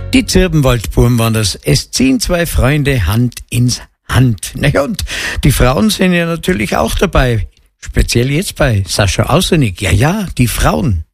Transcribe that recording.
Die Zirbenwaldbuben waren das. Es ziehen zwei Freunde Hand ins Hand. Naja, und die Frauen sind ja natürlich auch dabei. Speziell jetzt bei Sascha Aussenig. Ja, die Frauen.